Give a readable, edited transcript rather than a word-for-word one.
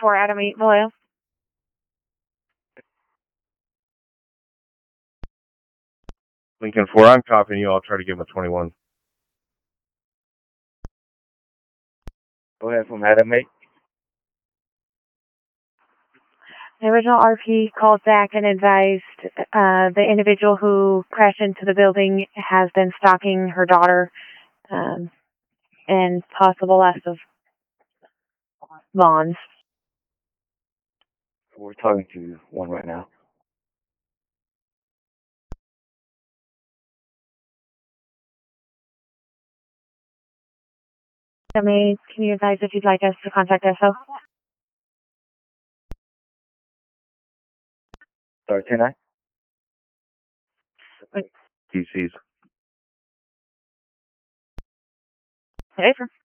4 Adam 8 Vallejo. Lincoln 4, I'm copying you. I'll try to give him a 21. Go ahead from Adam 8. The original RP called back and advised the individual who crashed into the building has been stalking her daughter and possible loss of bonds. We're talking to one right now. Can you advise if you'd like us to contact SO? Sorry, 10-9? DC's. Okay, sir.